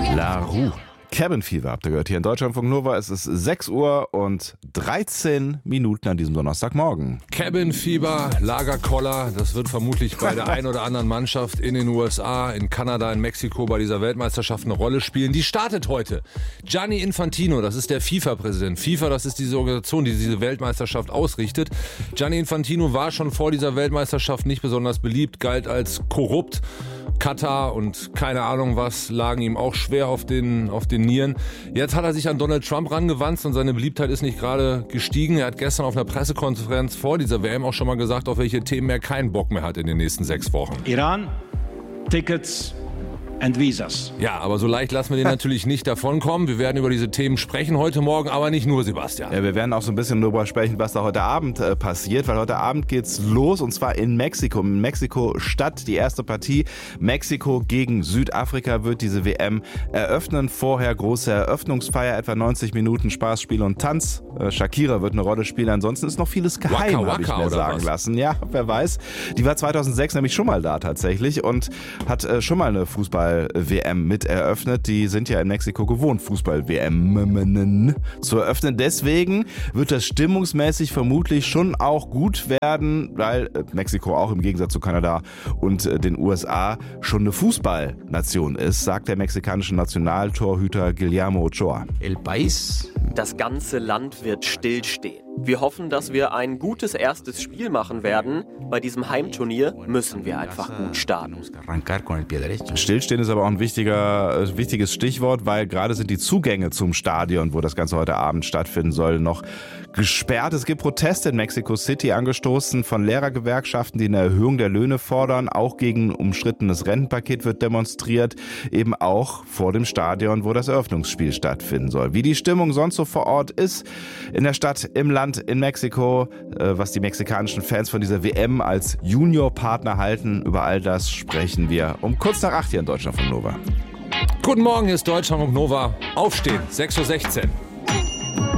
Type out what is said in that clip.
La Roux. Cabin Fever habt ihr gehört hier in Deutschlandfunk Nova. Es ist 6 Uhr und 13 Minuten an diesem Donnerstagmorgen. Cabin Fever, Lagerkoller, das wird vermutlich bei der einen oder anderen Mannschaft in den USA, in Kanada, in Mexiko bei dieser Weltmeisterschaft eine Rolle spielen. Die startet heute. Gianni Infantino, das ist der FIFA-Präsident. FIFA, das ist diese Organisation, die diese Weltmeisterschaft ausrichtet. Gianni Infantino war schon vor dieser Weltmeisterschaft nicht besonders beliebt, galt als korrupt. Katar und keine Ahnung was lagen ihm auch schwer auf den Nieren. Jetzt hat er sich an Donald Trump rangewandt und seine Beliebtheit ist nicht gerade gestiegen. Er hat gestern auf einer Pressekonferenz vor dieser WM auch schon mal gesagt, auf welche Themen er keinen Bock mehr hat in den nächsten 6 Wochen. Iran, Tickets and Visas. Ja, aber so leicht lassen wir den natürlich nicht davonkommen. Wir werden über diese Themen sprechen heute Morgen, aber nicht nur, Sebastian. Ja, wir werden auch so ein bisschen darüber sprechen, was da heute Abend passiert, weil heute Abend geht's los und zwar in Mexiko. In Mexiko-Stadt die erste Partie. Mexiko gegen Südafrika wird diese WM eröffnen. Vorher große Eröffnungsfeier, etwa 90 Minuten Spaß, Spiel und Tanz. Shakira wird eine Rolle spielen. Ansonsten ist noch vieles geheim, habe ich mir sagen lassen. Ja, wer weiß. Die war 2006 nämlich schon mal da tatsächlich und hat schon mal eine Fußball-WM mit eröffnet. Die sind ja in Mexiko gewohnt, Fußball-WM zu eröffnen. Deswegen wird das stimmungsmäßig vermutlich schon auch gut werden, weil Mexiko auch im Gegensatz zu Kanada und den USA schon eine Fußballnation ist, sagt der mexikanische Nationaltorhüter Guillermo Ochoa. Das ganze Land wird stillstehen. Wir hoffen, dass wir ein gutes erstes Spiel machen werden. Bei diesem Heimturnier müssen wir einfach gut starten. Stillstehen ist aber auch ein wichtiges Stichwort, weil gerade sind die Zugänge zum Stadion, wo das Ganze heute Abend stattfinden soll, noch gesperrt. Es gibt Proteste in Mexico City, angestoßen von Lehrergewerkschaften, die eine Erhöhung der Löhne fordern. Auch gegen ein umstrittenes Rentenpaket wird demonstriert, eben auch vor dem Stadion, wo das Eröffnungsspiel stattfinden soll. Wie die Stimmung sonst so vor Ort ist, in der Stadt, im Land, in Mexiko, was die mexikanischen Fans von dieser WM als Juniorpartner halten, über all das sprechen wir um kurz nach 8 hier in Deutschlandfunk Nova. Guten Morgen, hier ist Deutschlandfunk Nova. Aufstehen, 6:16 Uhr.